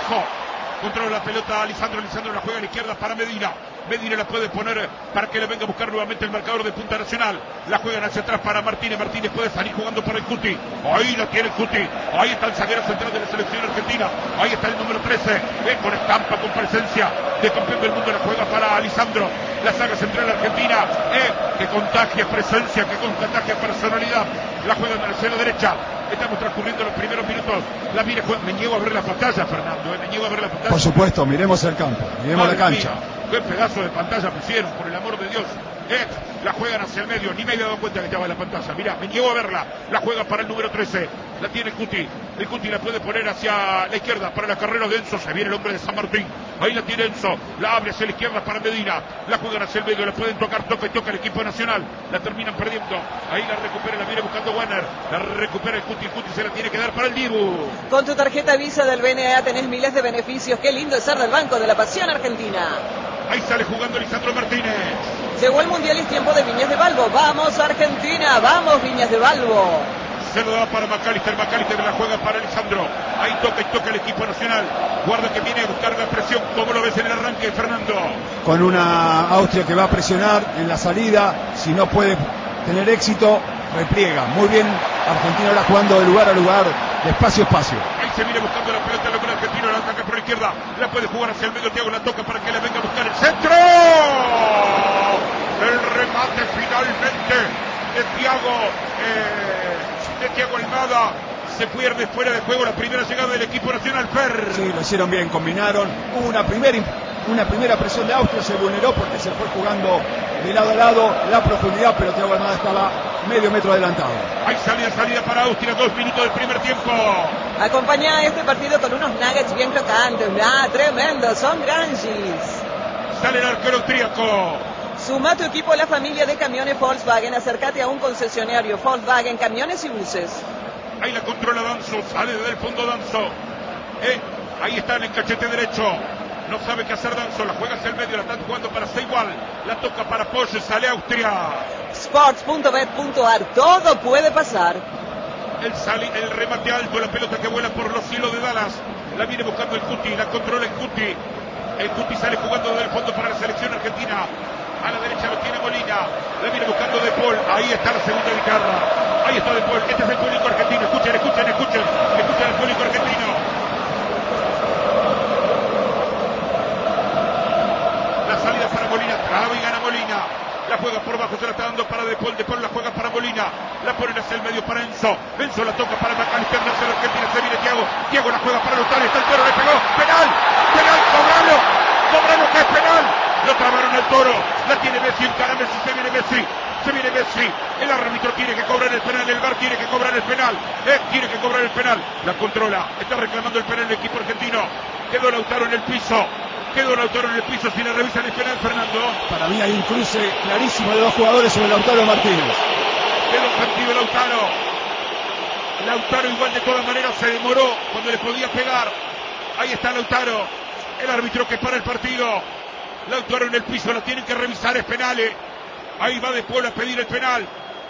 abajo. Controla la pelota Lisandro la juega a la izquierda para Medina. Medina la puede poner para que le venga a buscar nuevamente el marcador de punta Nacional. La juegan hacia atrás para Martínez. Martínez puede salir jugando para el Cuti. Ahí la tiene el Cuti. Ahí está el zaguero central de la selección argentina. Ahí está el número 13. Con estampa, con presencia de campeón del mundo. La juega para Lisandro. La saga central argentina. Que contagia presencia, que contagia personalidad. La juega en la cero derecha. Estamos transcurriendo los primeros minutos. La mire, me niego a ver la pantalla, Fernando. Me niego a ver la pantalla. Por supuesto, miremos el campo, miremos la cancha. Qué pedazo de pantalla pusieron, por el amor de Dios. La juegan hacia el medio, ni me había dado cuenta que estaba en la pantalla. Mirá, me niego a verla. La juega para el número 13. La tiene el Cuti. El Cuti la puede poner hacia la izquierda para la carrera de Enzo. Se viene el hombre de San Martín. Ahí la tiene Enzo. La abre hacia la izquierda para Medina. La juegan hacia el medio. La pueden tocar, toca el equipo nacional. La terminan perdiendo. Ahí la recupera, la viene buscando Werner. La recupera el Cuti. El Cuti se la tiene que dar para el Dibu. Con tu tarjeta Visa del BNA tenés miles de beneficios. Qué lindo es ser del Banco de la Pasión Argentina. Ahí sale jugando Lisandro Martínez. Llegó el Mundial y es tiempo de Viñas de Balbo. ¡Vamos Argentina! ¡Vamos Viñas de Balbo! Se lo da para McAllister. McAllister la juega para Lisandro. Ahí toca el equipo nacional. Guarda que viene a buscar la presión. ¿Cómo lo ves en el arranque, Fernando? Con una Austria que va a presionar en la salida. Si no puede tener éxito, repliega. Muy bien Argentina ahora jugando de lugar a lugar, de espacio a espacio. Ahí se viene buscando la pelota el hombre argentino. La ataca por la izquierda. La puede jugar hacia el medio. Thiago la toca para que le venga a buscar el centro. El remate finalmente de Thiago Almada. Se pierde fuera de juego la primera llegada del equipo nacional. Sí, lo hicieron bien, combinaron. Hubo una primera presión de Austria, se vulneró porque se fue jugando de lado a lado la profundidad, pero Thiago Almada estaba medio metro adelantado. Hay salida para Austria, 2 minutos del primer tiempo. Acompaña este partido con unos nuggets bien crocantes. Tremendo, son granjis. Sale el arquero austríaco. Suma tu equipo a la familia de camiones Volkswagen. Acércate a un concesionario Volkswagen, camiones y buses. Ahí la controla Danzo, sale desde el fondo Danzo. Ahí está en el cachete derecho. No sabe qué hacer Danzo, la juega hacia el medio, la están jugando para Seigual. La toca para Porsche, sale Austria. Sports.bet.ar, todo puede pasar. El remate alto, la pelota que vuela por los cielos de Dallas. La viene buscando el Cuti, la controla el Cuti. El Cuti sale jugando desde el fondo para la selección argentina. A la derecha lo tiene Molina. La viene buscando De Paul. Ahí está la segunda guitarra. Ahí está De Paul. Este es el público argentino. Escuchen al público argentino. La salida para Molina. Traba y gana Molina. La juega por bajo, se la está dando para De Paul. De Paul la juega para Molina. La ponen hacia el medio para Enzo. Enzo la toca para McAllister. No se la Argentina. Se viene Thiago. Thiago la juega para Lautaro. Está el Toro. Le pegó. Penal. Cobralo. Que es penal. Lo trabaron al Toro. La tiene Messi. Encara Messi. Se viene Messi. El árbitro tiene que cobrar el penal. El VAR tiene que cobrar el penal. Tiene que cobrar el penal. La controla. Está reclamando el penal el equipo argentino. Quedó Lautaro en el piso. Si le revisan el penal, Fernando. Para mí hay un cruce clarísimo de dos jugadores sobre Lautaro Martínez. Quedó sentido Lautaro. Lautaro igual de todas maneras se demoró cuando le podía pegar. Ahí está Lautaro. El árbitro que para el partido. Lautaro en el piso, lo tienen que revisar, es penal. Ahí va De Paul a pedir el penal.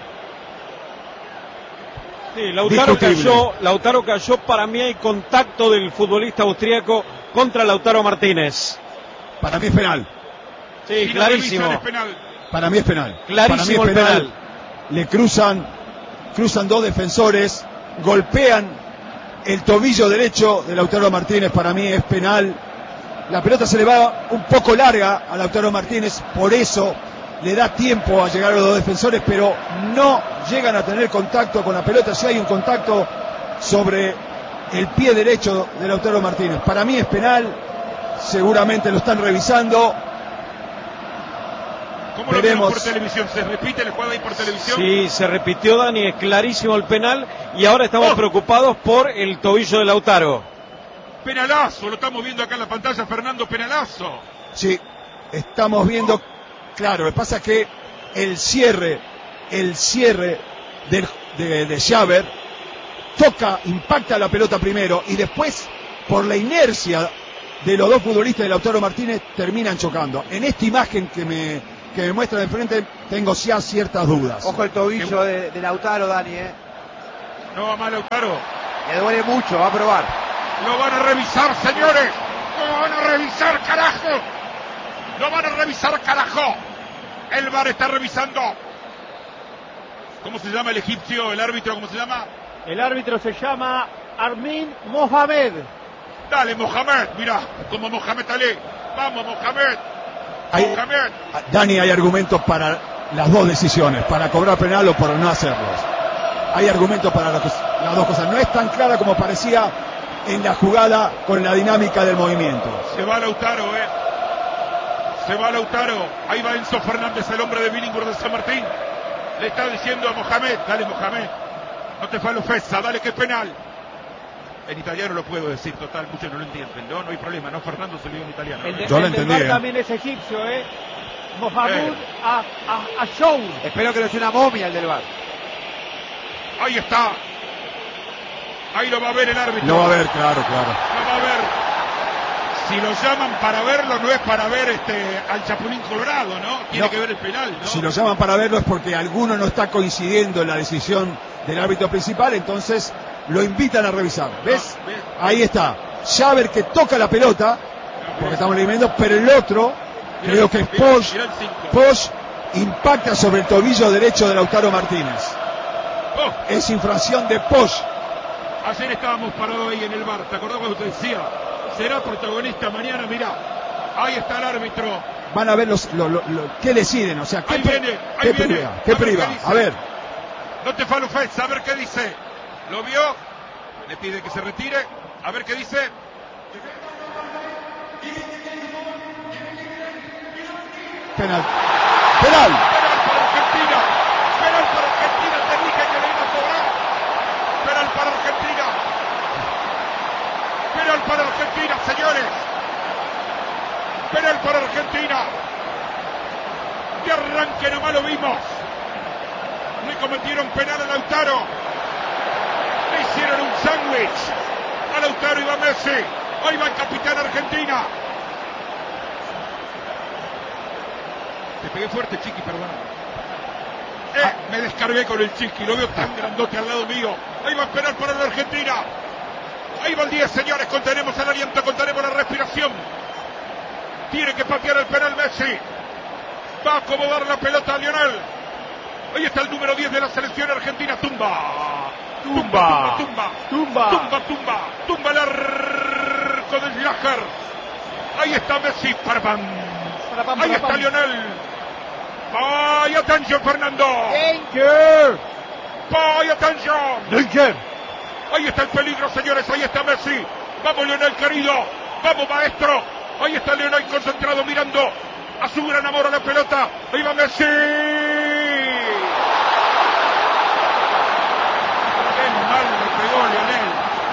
Sí, Lautaro cayó. Para mí hay contacto del futbolista austríaco contra Lautaro Martínez. Para mí es penal. Sí, si clarísimo. Es penal. Para mí es penal. Clarísimo el penal. Le cruzan dos defensores, golpean el tobillo derecho de Lautaro Martínez. Para mí es penal. La pelota se le va un poco larga a Lautaro Martínez, por eso le da tiempo a llegar a los dos defensores, pero no llegan a tener contacto con la pelota. Si hay un contacto sobre el pie derecho de Lautaro Martínez, para mí es penal. Seguramente lo están revisando. ¿Cómo lo vieron por televisión? ¿Se repite el juego ahí por televisión? Sí, se repitió, Dani, es clarísimo el penal y ahora estamos preocupados por el tobillo de Lautaro. Penalazo, lo estamos viendo acá en la pantalla, Fernando, penalazo. Sí, estamos viendo, claro, lo que pasa es que el cierre de Xaver impacta la pelota primero y después, por la inercia de los dos futbolistas de Lautaro Martínez, terminan chocando. En esta imagen que me muestra de frente, tengo ya ciertas dudas. Ojo el tobillo de Lautaro, Dani, No va mal Lautaro. Le duele mucho, va a probar. Lo van a revisar, señores. Lo van a revisar, carajo. Lo van a revisar, carajo. El VAR está revisando. ¿Cómo se llama el egipcio? ¿El árbitro cómo se llama? El árbitro se llama Armin Mohamed. Dale, Mohamed, mira, como Mohamed Ali. Vamos, Mohamed. Mohamed. Dani, hay argumentos para las dos decisiones, para cobrar penal o por no hacerlos. Hay argumentos para las dos cosas. No es tan clara como parecía en la jugada con la dinámica del movimiento. Se va Lautaro, Se va Lautaro. Ahí va Enzo Fernández, el hombre de Billinghurst de San Martín. Le está diciendo a Mohamed, dale Mohamed, no te falo fesa, dale que es penal. En italiano lo puedo decir, total, muchos no lo entienden, no hay problema, no, Fernando se lo digo en italiano. Yo lo entendí. También es egipcio, Mohamed Ashour. Espero que no sea una momia el del VAR. Ahí está. Ahí lo va a ver el árbitro. Lo va a ver, claro. Lo va a ver. Si lo llaman para verlo, no es para ver al Chapulín Colorado, ¿no? Tiene que ver el penal, ¿no? Si lo llaman para verlo es porque alguno no está coincidiendo en la decisión del árbitro principal, entonces lo invitan a revisar. ¿Ves? Ahí está. Javer que toca la pelota, porque estamos leyendo, pero el otro, creo que es Posch, impacta sobre el tobillo derecho de Lautaro Martínez. Es infracción de Posch. Ayer estábamos parados ahí en el bar, ¿te acordás cuando te decía? Será protagonista mañana, mirá. Ahí está el árbitro. Van a ver qué deciden, o sea, qué priva. A ver. No te falufes, a ver qué dice. ¿Lo vio? Le pide que se retire. A ver qué dice. Penal. Para Argentina. Penal para Argentina. Te dije que le iba a cobrar. Penal para Argentina. Penal para Argentina, señores. Penal para Argentina. De arranque nomás lo vimos. Le cometieron penal a Lautaro. Le hicieron un sándwich a Lautaro y va Messi. Ahí va el capitán Argentina. Te pegué fuerte, Chiqui, perdón. Me descargué con el Chiqui. Lo veo tan grandote al lado mío. Ahí va a penal para la Argentina. Ahí va el 10, señores, contenemos el aliento, contenemos la respiración. Tiene que patear el penal Messi. Va a acomodar la pelota a Lionel. Ahí está el número 10 de la selección argentina. Tumba el arco del Lager. Ahí está Messi. Ahí está Lionel. Vaya atención, Fernando. Vaya atención. Ahí está el peligro, señores, ahí está Messi. Vamos, Lionel, querido. Vamos, maestro. Ahí está Lionel concentrado, mirando a su gran amor a la pelota. Ahí va Messi. Qué mal le pegó Lionel.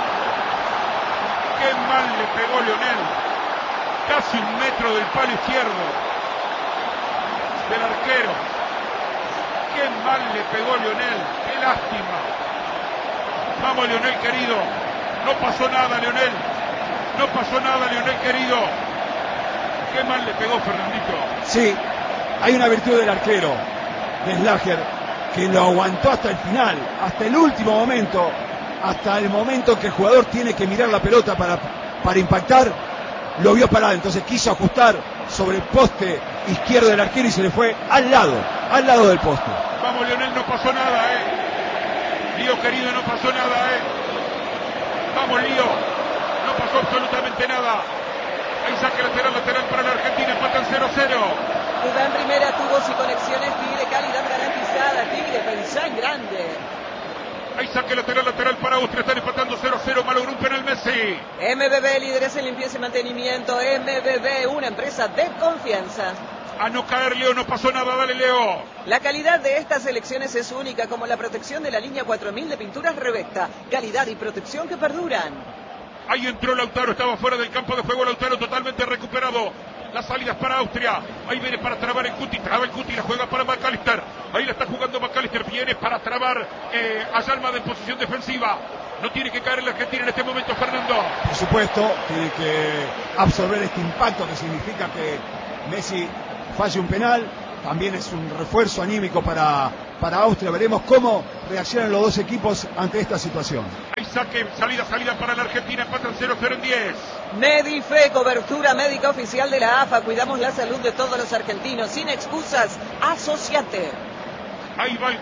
Qué mal le pegó Lionel. Casi 1 metro del palo izquierdo del arquero. Qué mal le pegó Lionel. Qué lástima. Vamos, Lionel, querido. No pasó nada, Lionel. No pasó nada, Lionel, querido. Qué mal le pegó Fernandito. Sí, hay una virtud del arquero, de Slager, que lo aguantó hasta el final, hasta el último momento, hasta el momento que el jugador tiene que mirar la pelota para impactar, lo vio parar, entonces quiso ajustar sobre el poste izquierdo del arquero y se le fue al lado del poste. Vamos, Lionel, no pasó nada, Lío, querido, no pasó nada, Vamos, Lío. No pasó absolutamente nada. Ahí saque lateral para la Argentina. Empatan 0-0. Jugá en primera, tubos y conexiones Tigre, calidad garantizada. Tigre, pensá en grande. Ahí saque lateral para Austria. Están empatando 0-0. Malogró un penal Messi. MBB, líderes en limpieza y mantenimiento. MBB, una empresa de confianza. A no caer, Leo, no pasó nada, dale, Leo. La calidad de estas elecciones es única, como la protección de la línea 4000 de pinturas Revecta. Calidad y protección que perduran. Ahí entró Lautaro, estaba fuera del campo de juego. Lautaro totalmente recuperado. Las salidas para Austria. Ahí viene para trabar el Cuti. Traba el Cuti, la juega para McAllister. Ahí la está jugando McAllister. Viene para trabar a Yalmada en posición defensiva. No tiene que caer en la Argentina en este momento, Fernando. Por supuesto, tiene que absorber este impacto que significa que Messi falle un penal. También es un refuerzo anímico para Austria. Veremos cómo reaccionan los dos equipos ante esta situación. Ahí saque, salida para la Argentina, empatan 0-0 en 10. Medife, cobertura médica oficial de la AFA. Cuidamos la salud de todos los argentinos. Sin excusas, asociate. Ahí va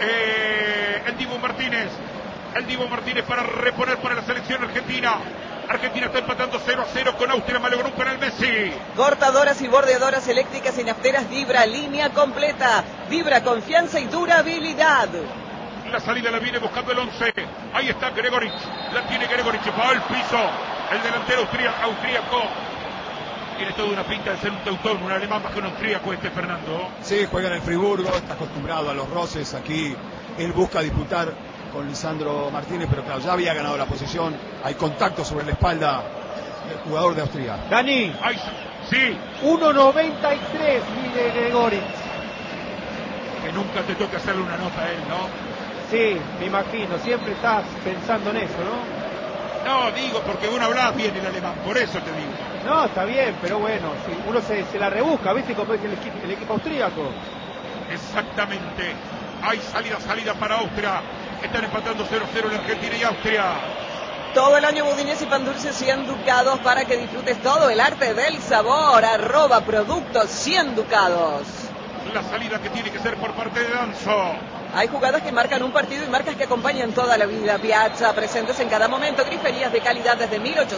el Dibu Martínez. El Dibu Martínez para reponer para la selección argentina. Argentina está empatando 0-0 con Austria. Malogró un penal Messi. Cortadoras y bordeadoras eléctricas y nafteras Vibra. Línea completa. Vibra, confianza y durabilidad. La salida la viene buscando el 11. Ahí está Gregoric. La tiene Gregoric. Va al piso. El delantero austríaco. Tiene toda una pinta de ser un teutón, un alemán más que un austríaco Fernando. Sí, juega en el Friburgo. Está acostumbrado a los roces. Aquí él busca disputar con Lisandro Martínez, pero claro, ya había ganado la posición. Hay contacto sobre la espalda del jugador de Austria. Dani. Ay, sí. 1.93 mide Gregoric. Que nunca te toque hacerle una nota a él, ¿no? Sí, me imagino. Siempre estás pensando en eso, ¿no? No, digo, porque uno habla bien el alemán, por eso te digo. No, está bien, pero bueno, si uno se la rebusca, ¿viste cómo es el equipo austríaco? Exactamente. Hay salida para Austria. Están empatando 0-0 en Argentina y Austria. Todo el año budines y pan dulces 100 ducados para que disfrutes todo el arte del sabor. @productos 100 ducados. La salida que tiene que ser por parte de Danzo. Hay jugadas que marcan un partido y marcas que acompañan toda la vida. Piazza, presentes en cada momento. Griferías de calidad desde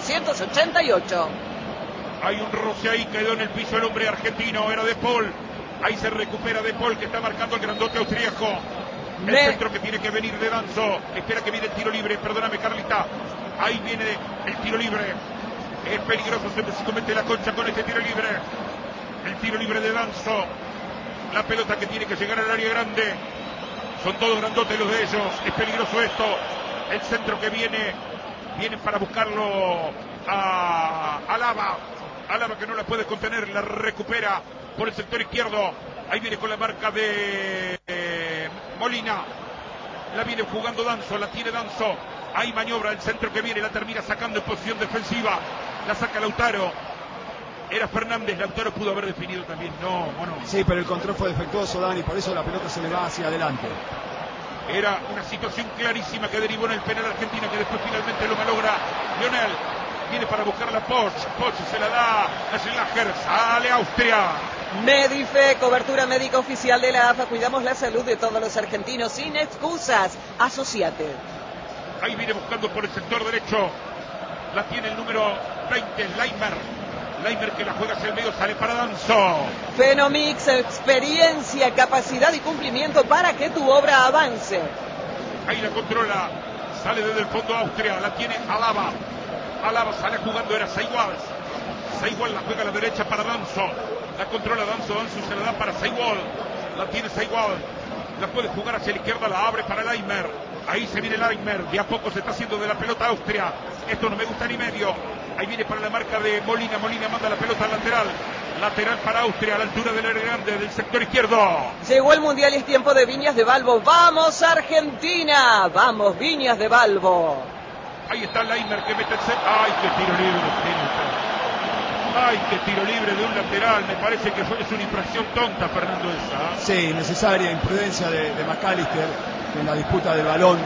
1888. Hay un roce ahí, quedó en el piso el hombre argentino, era De Paul. Ahí se recupera De Paul, que está marcando el grandote austríaco. El centro que tiene que venir de Danzo. Espera que viene el tiro libre, perdóname Carlita. Ahí viene el tiro libre. Es peligroso, se comete la concha con este tiro libre. El tiro libre de Danzo. La pelota que tiene que llegar al área grande. Son todos grandotes los de ellos. Es peligroso esto. El centro que viene para buscarlo a Alaba. Alaba que no la puede contener. La recupera por el sector izquierdo. Ahí viene con la marca de Molina. La viene jugando Danzo. La tiene Danzo. Ahí maniobra el centro que viene. La termina sacando en posición defensiva. La saca Lautaro. Era Fernández, Lautaro pudo haber definido también. No. Sí, pero el control fue defectuoso, Dani, por eso la pelota se le va hacia adelante. Era una situación clarísima que derivó en el penal argentino, que después finalmente lo malogra Lionel. Viene para buscar la Poch se la da a Schlager. Sale Austria. Medife, cobertura médica oficial de la AFA. Cuidamos la salud de todos los argentinos sin excusas. Asociate. Ahí viene buscando por el sector derecho. La tiene el número 20, Leimer que la juega hacia el medio, sale para Danzo. Fenomix, experiencia, capacidad y cumplimiento para que tu obra avance. Ahí la controla, sale desde el fondo Austria, la tiene Alaba sale jugando, era Seiwald la juega a la derecha para Danzo, la controla Danzo se la da para Seiwald, la tiene Seiwald, la puede jugar hacia la izquierda, la abre para Leimer. Ahí se viene Leimer, de a poco se está haciendo de la pelota Austria. Esto no me gusta ni medio. Ahí viene para la marca de Molina manda la pelota al lateral para Austria, a la altura del área grande del sector izquierdo. Llegó el Mundial y es tiempo de Viñas de Balbo. ¡Vamos Argentina! ¡Vamos Viñas de Balbo! Ahí está Leimer que mete el centro. ¡Ay, qué tiro libre! ¡Ay, qué tiro libre de un lateral! Me parece que es una infracción tonta, Fernando, esa. Sí, necesaria imprudencia de McAllister en la disputa del balón.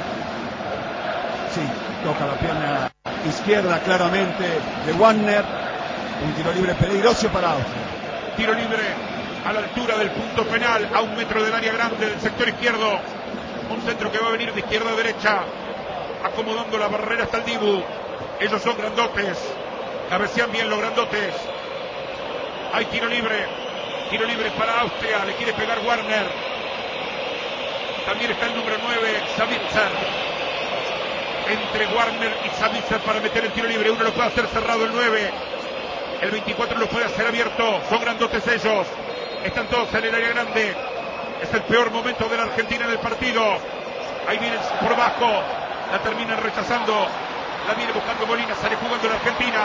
Sí, toca la pierna izquierda claramente de Wagner. Un tiro libre peligroso para Austria. Tiro libre a la altura del punto penal, a 1 metro del área grande del sector izquierdo. Un centro que va a venir de izquierda a derecha, acomodando la barrera hasta el Dibu. Ellos son grandotes, cabecean bien los grandotes. Hay tiro libre para Austria, le quiere pegar Warner. También está el número 9, Sabitzer. Entre Warner y Sabitzer para meter el tiro libre. Uno lo puede hacer cerrado, el 9. El 24 lo puede hacer abierto. Son grandotes ellos. Están todos en el área grande. Es el peor momento de la Argentina en el partido. Ahí viene por bajo. La terminan rechazando. La viene buscando Molina. Sale jugando la Argentina.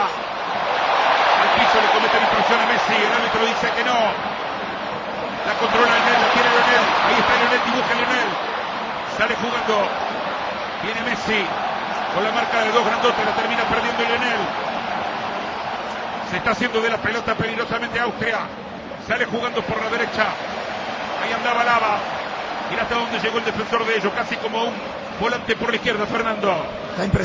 Al piso le comete la infracción a Messi. El árbitro dice que no. La controla Lionel. La tiene Lionel. Ahí está Lionel. Dibuja Lionel. Sale jugando. Viene Messi. Con la marca de 2 grandotes. La termina perdiendo Lionel. Se está haciendo de la pelota peligrosamente Austria. Sale jugando por la derecha. Ahí andaba Alaba. Mira hasta dónde llegó el defensor de ellos. Casi como un volante por la izquierda, Fernando. Está impresionante.